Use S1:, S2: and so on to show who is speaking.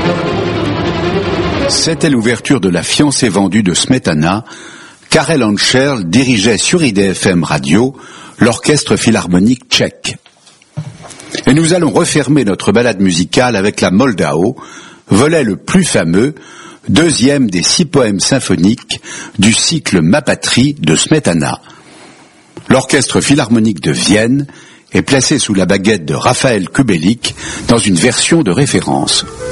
S1: C'était l'ouverture de La fiancée vendue de Smetana. Karel Ančerl dirigeait sur IDFM Radio l'orchestre philharmonique tchèque. Et nous allons refermer notre balade musicale avec la Moldau, volet le plus fameux, deuxième des 6 poèmes symphoniques du cycle Ma patrie de Smetana. L'orchestre philharmonique de Vienne est placé sous la baguette de Raphaël Kubelik dans une version de référence.